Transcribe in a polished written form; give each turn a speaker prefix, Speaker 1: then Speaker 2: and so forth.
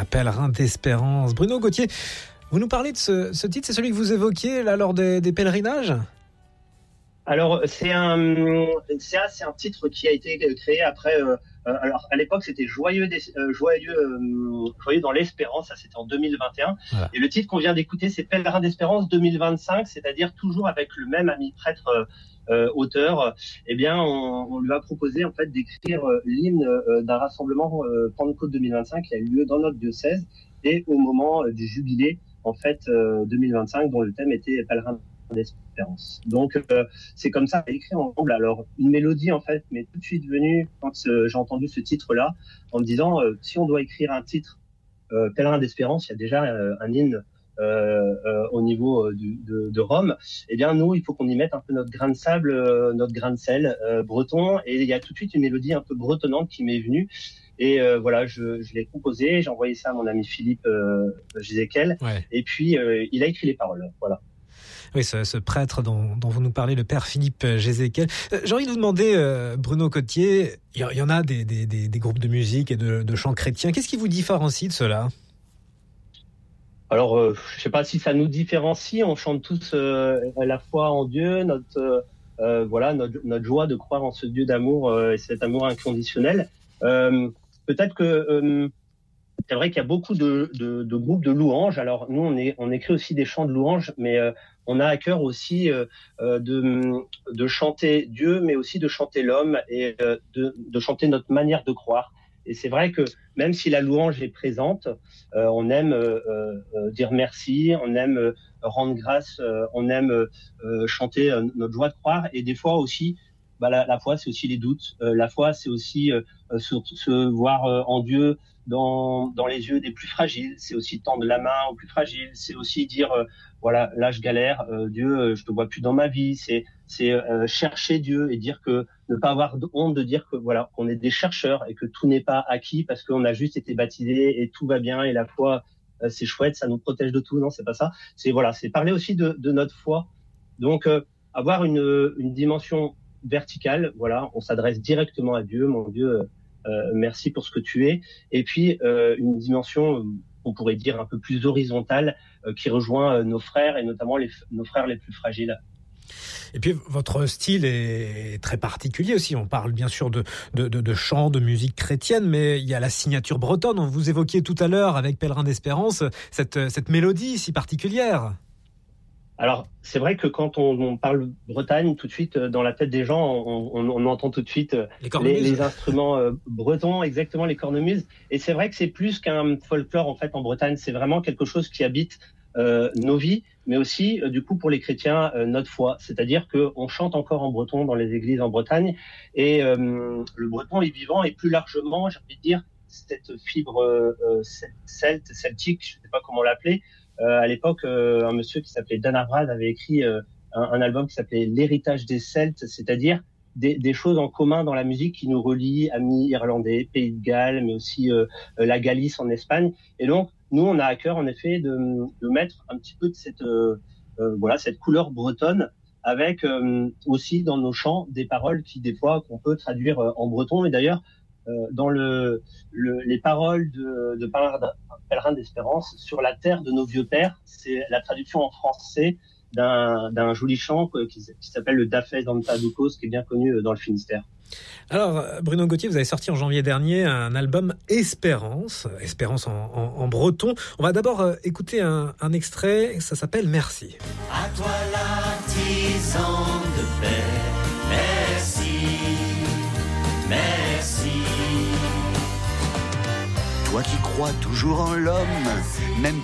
Speaker 1: Pèlerin d'Espérance. Bruno Gauthier, vous nous parlez de ce titre, c'est celui que vous évoquiez là, lors des pèlerinages ?
Speaker 2: Alors, c'est un titre qui a été créé après. Alors, à l'époque, c'était joyeux dans l'espérance. Ça, c'était en 2021. Voilà. Et le titre qu'on vient d'écouter, c'est Pèlerin d'Espérance 2025, c'est-à-dire toujours avec le même ami prêtre auteur. Eh bien, on lui a proposé en fait d'écrire l'hymne d'un rassemblement Pentecôte 2025 qui a eu lieu dans notre diocèse et au moment du jubilé en fait 2025, dont le thème était Pèlerin d'Espérance. Donc c'est comme ça écrit ensemble. Alors une mélodie en fait m'est tout de suite venue quand j'ai entendu ce titre-là, en me disant si on doit écrire un titre Pèlerin d'Espérance, il y a déjà un hymne au niveau de Rome. Eh bien nous, il faut qu'on y mette un peu notre grain de sable, notre grain de sel breton, et il y a tout de suite une mélodie un peu bretonnante qui m'est venue. Et voilà, je l'ai composé, j'ai envoyé ça à mon ami Philippe Jézéquel, et puis il a écrit les paroles. Voilà.
Speaker 1: Oui, ce prêtre dont vous nous parlez, le père Philippe Jézéquel. J'ai envie de vous demander, Bruno Gauthier, il y en a des groupes de musique et de chants chrétiens. Qu'est-ce qui vous différencie de cela ?
Speaker 2: Alors, je ne sais pas si ça nous différencie. On chante tous la foi en Dieu, notre joie de croire en ce Dieu d'amour et cet amour inconditionnel. Peut-être que c'est vrai qu'il y a beaucoup de groupes de louanges. Alors nous, on écrit aussi des chants de louanges, mais on a à cœur aussi de chanter Dieu, mais aussi de chanter l'homme et de chanter notre manière de croire. Et c'est vrai que même si la louange est présente, on aime dire merci, on aime rendre grâce, on aime chanter notre joie de croire. Et des fois aussi, la foi, c'est aussi les doutes. La foi, c'est aussi se voir en Dieu dans les yeux des plus fragiles. C'est aussi tendre la main aux plus fragiles. C'est aussi dire voilà, là je galère, Dieu, je te vois plus dans ma vie. C'est chercher Dieu et dire que ne pas avoir honte de dire que voilà, qu'on est des chercheurs et que tout n'est pas acquis parce qu'on a juste été baptisé et tout va bien et la foi c'est chouette, ça nous protège de tout. Non, c'est pas ça. C'est parler aussi de notre foi. Donc avoir une dimension verticale, voilà, on s'adresse directement à Dieu, mon Dieu, merci pour ce que tu es. Et puis une dimension, on pourrait dire un peu plus horizontale, qui rejoint nos frères et notamment nos frères les plus fragiles.
Speaker 1: Et puis votre style est très particulier aussi. On parle bien sûr de chants, de musique chrétienne, mais il y a la signature bretonne. Vous évoquiez tout à l'heure avec Pèlerin d'Espérance cette mélodie si particulière.
Speaker 2: Alors, c'est vrai que quand on parle Bretagne, tout de suite, dans la tête des gens, on entend tout de suite les instruments bretons, exactement, les cornemuses. Et c'est vrai que c'est plus qu'un folklore, en fait, en Bretagne. C'est vraiment quelque chose qui habite nos vies, mais aussi, du coup, pour les chrétiens, notre foi. C'est-à-dire qu'on chante encore en breton dans les églises en Bretagne. Et le breton est vivant, et plus largement, j'ai envie de dire, cette fibre celtique, je ne sais pas comment l'appeler. À l'époque, un monsieur qui s'appelait Dan Harbrad avait écrit un album qui s'appelait L'héritage des Celtes, c'est-à-dire des choses en commun dans la musique qui nous relient, amis irlandais, Pays de Galles, mais aussi la Galice en Espagne. Et donc, nous, on a à cœur, en effet, de mettre un petit peu de cette couleur bretonne avec aussi dans nos chants des paroles qu'on peut traduire en breton. Et d'ailleurs, dans les paroles de Pèlerin d'Espérance, sur la terre de nos vieux pères, c'est la traduction en français d'un joli chant qui s'appelle le Dafès d'Antadoukos, qui est bien connu dans le Finistère.
Speaker 1: Alors, Bruno Gauthier, vous avez sorti en janvier dernier un album Espérance en breton. On va d'abord écouter un extrait, ça s'appelle Merci.
Speaker 3: À toi l'artisan de paix, merci, merci.
Speaker 4: Toi qui crois toujours en l'homme, même